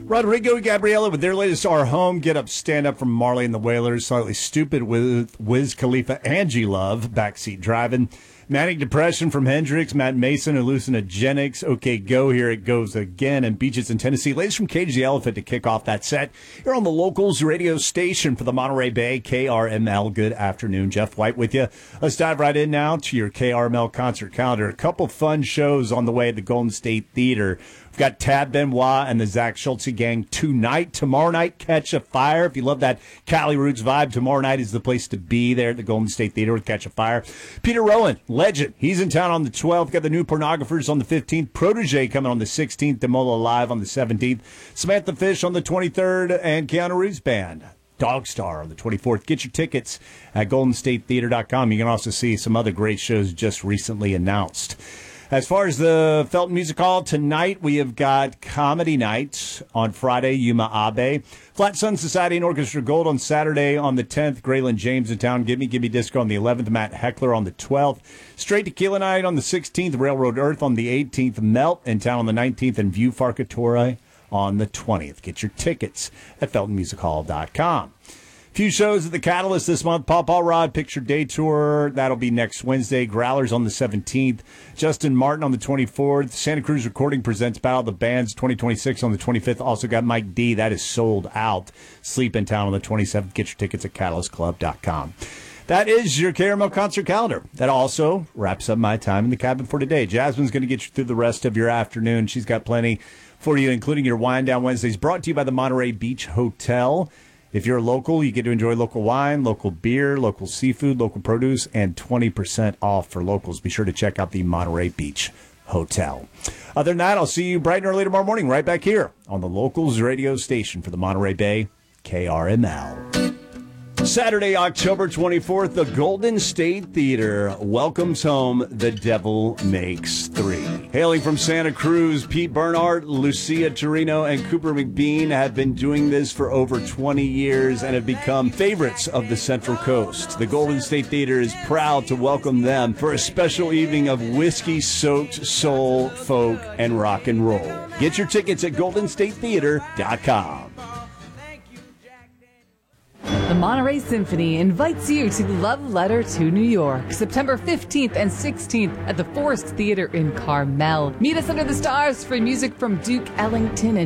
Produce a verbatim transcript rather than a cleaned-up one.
Rodrigo and Gabriela with their latest Our Home. Get Up, Stand Up from Marley and the Wailers. Slightly Stupid with Wiz Khalifa, Angie Love, Backseat Driving. Manic Depression from Hendrix, Matt Mason, Hallucinogenics. Okay, Go, Here It Goes Again, and Beaches in Tennessee. Latest from Cage the Elephant to kick off that set. Here on the Locals radio station for the Monterey Bay, K R M L. Good afternoon. Jeff White with you. Let's dive right in now to your K R M L concert calendar. A couple fun shows on the way at the Golden State Theater. We've got Tab Benoit and the Zach Schultze Gang tonight. Tomorrow night, Catch a Fire. If you love that Cali Roots vibe, tomorrow night is the place to be there at the Golden State Theater with Catch a Fire. Peter Rowan, legend. He's in town on the twelfth. Got the New Pornographers on the fifteenth. Protege coming on the sixteenth. Demola Live on the seventeenth. Samantha Fish on the twenty-third. And Keanu Reeves Band. Dogstar on the twenty-fourth. Get your tickets at golden state theater dot com. You can also see some other great shows just recently announced. As far as the Felton Music Hall, tonight we have got Comedy Night on Friday, Yuma Abe. Flat Sun Society and Orchestra Gold on Saturday on the tenth. Grayland James in town. Gimme Gimme Disco on the eleventh. Matt Heckler on the twelfth. Straight Tequila Night on the sixteenth. Railroad Earth on the eighteenth. Melt in town on the nineteenth. And View Farcatore on the twentieth. Get your tickets at felton music hall dot com. Few shows at the Catalyst this month. Paw Paw Rod Picture Day Tour. That'll be next Wednesday. Growlers on the seventeenth. Justin Martin on the twenty-fourth. Santa Cruz Recording presents Battle of the Bands twenty twenty-six on the twenty-fifth. Also got Mike D. That is sold out. Sleep in Town on the twenty-seventh. Get your tickets at catalyst club dot com. That is your K R M L concert calendar. That also wraps up my time in the cabin for today. Jasmine's going to get you through the rest of your afternoon. She's got plenty for you, including your Wind Down Wednesdays, brought to you by the Monterey Beach Hotel. If you're a local, you get to enjoy local wine, local beer, local seafood, local produce, and twenty percent off for locals. Be sure to check out the Monterey Beach Hotel. Other than that, I'll see you bright and early tomorrow morning right back here on the Locals radio station for the Monterey Bay, K R M L. Saturday, October twenty-fourth, the Golden State Theater welcomes home The Devil Makes Three. Hailing from Santa Cruz, Pete Bernhardt, Lucia Torino, and Cooper McBean have been doing this for over twenty years and have become favorites of the Central Coast. The Golden State Theater is proud to welcome them for a special evening of whiskey-soaked soul, folk, and rock and roll. Get your tickets at golden state theater dot com. The Monterey Symphony invites you to Love Letter to New York, September fifteenth and sixteenth at the Forest Theater in Carmel. Meet us under the stars for music from Duke Ellington and